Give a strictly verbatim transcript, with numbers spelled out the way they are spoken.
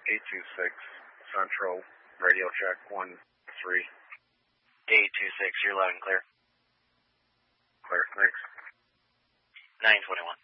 eight two six Central, radio check one three. eight two six, you're loud and clear. Clear, thanks. nine twenty-one.